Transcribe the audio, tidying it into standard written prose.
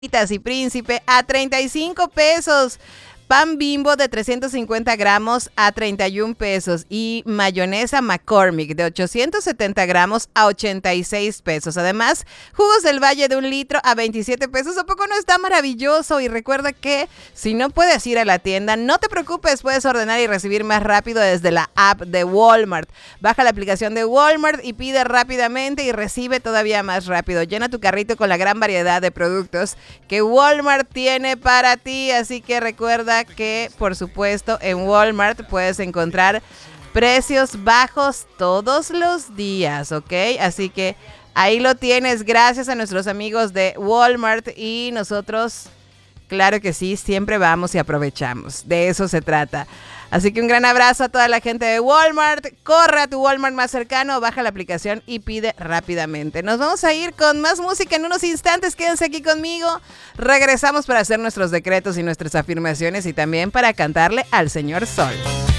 y Príncipe a 35 pesos. Pan Bimbo de 350 gramos a 31 pesos. Y mayonesa McCormick de 870 gramos a 86 pesos. Además, jugos del Valle de 1 litro a 27 pesos. ¿A poco no está maravilloso? Y recuerda que si no puedes ir a la tienda, no te preocupes, puedes ordenar y recibir más rápido desde la app de Walmart. Baja la aplicación de Walmart y pide rápidamente y recibe todavía más rápido. Llena tu carrito con la gran variedad de productos que Walmart tiene para ti. Así que recuerda que, por supuesto, en Walmart puedes encontrar precios bajos todos los días, ¿ok? Así que ahí lo tienes, gracias a nuestros amigos de Walmart, y nosotros, claro que sí, siempre vamos y aprovechamos. De eso se trata. Así que un gran abrazo a toda la gente de Walmart. Corre a tu Walmart más cercano, baja la aplicación y pide rápidamente. Nos vamos a ir con más música en unos instantes. Quédense aquí conmigo. Regresamos para hacer nuestros decretos y nuestras afirmaciones y también para cantarle al Señor Sol.